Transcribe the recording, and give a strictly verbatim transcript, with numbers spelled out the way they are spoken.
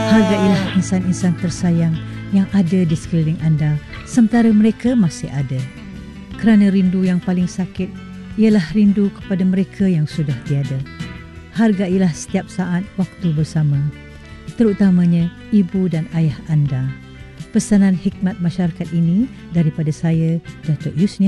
Hargailah insan-insan tersayang yang ada di sekeliling anda sementara mereka masih ada. Kerana rindu yang paling sakit ialah rindu kepada mereka yang sudah tiada. Hargailah setiap saat waktu bersama, terutamanya ibu dan ayah anda. Pesanan hikmat masyarakat ini daripada saya, Datuk Yusni